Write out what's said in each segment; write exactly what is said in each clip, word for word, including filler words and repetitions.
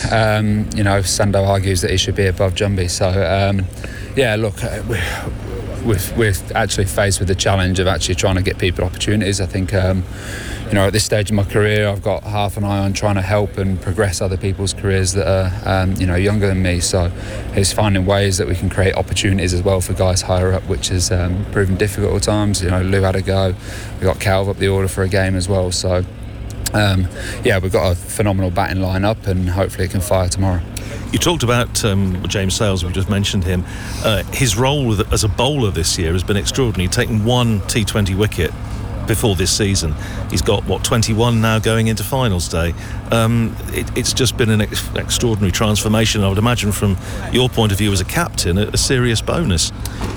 um, you know, Sando argues that he should be above Jumby. So, um, yeah, look, we're, we're actually faced with the challenge of actually trying to get people opportunities. I think, um, you know, at this stage of my career, I've got half an eye on trying to help and progress other people's careers that are, um, you know, younger than me. So it's finding ways that we can create opportunities as well for guys higher up, which has um, proven difficult at times. You know, Lou had a go. We got Calv up the order for a game as well. So, um, yeah, we've got a phenomenal batting line-up and hopefully it can fire tomorrow. You talked about um, James Sales, we just mentioned him. Uh, his role with, as a bowler this year has been extraordinary. Taking one T twenty wicket before this season. He's got, what, twenty-one now going into finals day. Um, it, it's just been an ex- extraordinary transformation. I would imagine from your point of view as a captain, a, a serious bonus.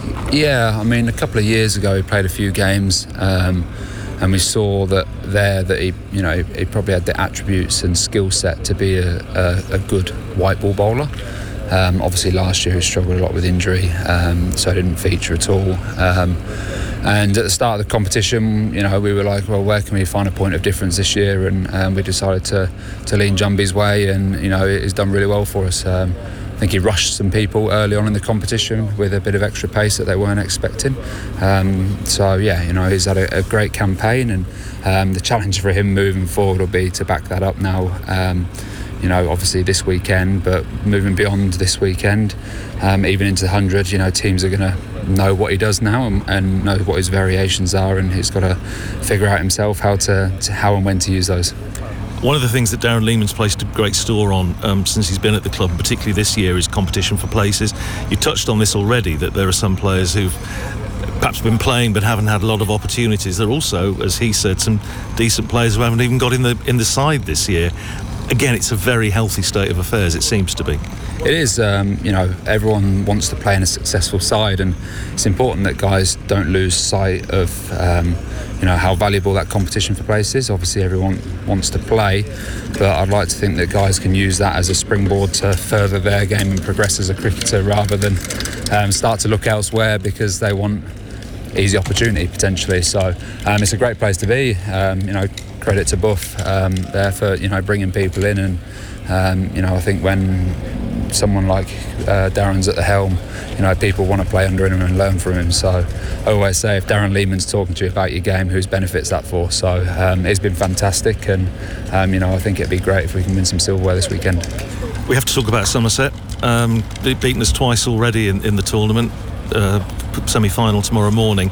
Yeah, I mean, a couple of years ago he played a few games um, and we saw that there that he, you know, he probably had the attributes and skill set to be a, a, a good white ball bowler. Um, obviously last year he struggled a lot with injury, um, so he didn't feature at all. Um, and at the start of the competition, you know, we were like, well, where can we find a point of difference this year? And um, we decided to, to lean Jumby's way, and, you know, he's done really well for us. Um, I think he rushed some people early on in the competition with a bit of extra pace that they weren't expecting. Um, so, yeah, you know, he's had a, a great campaign, and um, the challenge for him moving forward will be to back that up now. Um, you know, obviously this weekend, but moving beyond this weekend, um, even into the hundred, you know, teams are going to know what he does now and, and know what his variations are, and he's got to figure out himself how to, to how and when to use those. One of the things that Darren Lehmann's placed a great store on um, since he's been at the club, and particularly this year, is competition for places. You touched on this already, that there are some players who've perhaps been playing but haven't had a lot of opportunities. There are also, as he said, some decent players who haven't even got in the in the side this year. Again, it's a very healthy state of affairs, it seems to be. It is, um, you know, everyone wants to play in a successful side, and it's important that guys don't lose sight of, um, you know, how valuable that competition for place is. Obviously, everyone wants to play, but I'd like to think that guys can use that as a springboard to further their game and progress as a cricketer, rather than um, start to look elsewhere because they want easy opportunity potentially. So um, it's a great place to be. Um, you know, credit to Buff um, there for, you know, bringing people in, and um, you know, I think when someone like uh, Darren's at the helm, you know, people want to play under him and learn from him. So I always say, if Darren Lehmann's talking to you about your game, whose benefits that for? So um, it's been fantastic, and um, you know, I think it'd be great if we can win some silverware this weekend. We have to talk about Somerset. Um, they've beaten us twice already in, in the tournament. Uh, semi-final tomorrow morning.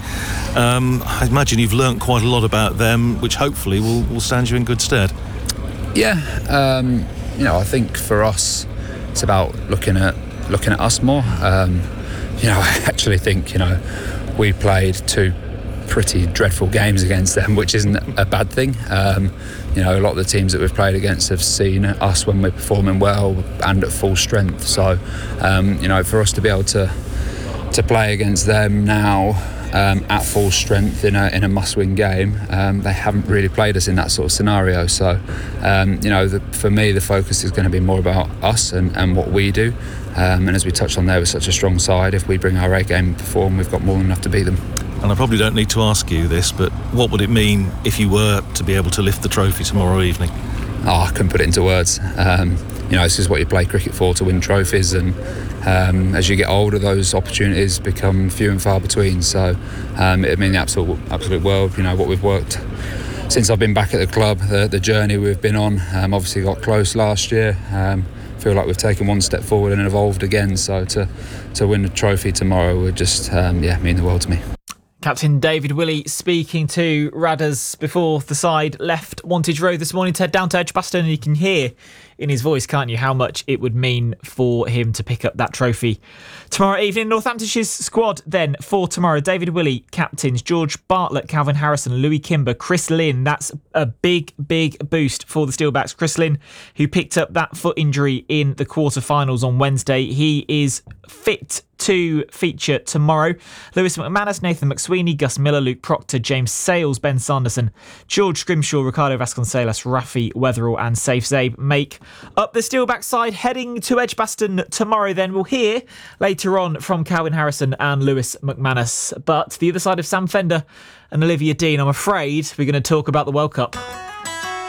Um, I imagine you've learnt quite a lot about them, which hopefully will, will stand you in good stead. Yeah, um, you know, I think for us, it's about looking at looking at us more. Um, you know, I actually think, you know, we played two pretty dreadful games against them, which isn't a bad thing. Um, you know, a lot of the teams that we've played against have seen us when we're performing well and at full strength. So, um, you know, for us to be able to to play against them now um, at full strength in a in a must-win game, um, they haven't really played us in that sort of scenario. So, um, you know, the, for me, the focus is going to be more about us and, and what we do. Um, and as we touched on there, with such a strong side, if we bring our A game and perform, we've got more than enough to beat them. And I probably don't need to ask you this, but what would it mean if you were to be able to lift the trophy tomorrow evening? Oh, I couldn't put it into words. Um, you know, this is what you play cricket for, to win trophies, and um, as you get older, those opportunities become few and far between. So um, it'd mean the absolute, absolute world. You know, what we've worked since I've been back at the club, the, the journey we've been on. Um, obviously got close last year. Um, feel like we've taken one step forward and evolved again. So to to win the trophy tomorrow would just um, yeah mean the world to me. Captain David Willey speaking to Radders before the side left Wantage Road this morning to head down to Edgbaston, and you can hear in his voice, can't you, how much it would mean for him to pick up that trophy tomorrow evening. Northamptonshire's squad then for tomorrow: David Willey, captains; George Bartlett, Calvin Harrison, Louis Kimber, Chris Lynn. That's a big, big boost for the Steelbacks. Chris Lynn, who picked up that foot injury in the quarterfinals on Wednesday, he is fit to feature tomorrow. Lewis McManus, Nathan McSweeney, Gus Miller, Luke Proctor, James Sales, Ben Sanderson, George Scrimshaw, Ricardo Vasconcelos, Rafi Weatherall and Saif Zabe make up the Steelback side heading to Edgbaston tomorrow. Then we'll hear later on from Calvin Harrison and Lewis McManus. But the other side of Sam Fender and Olivia Dean, I'm afraid we're going to talk about the World Cup.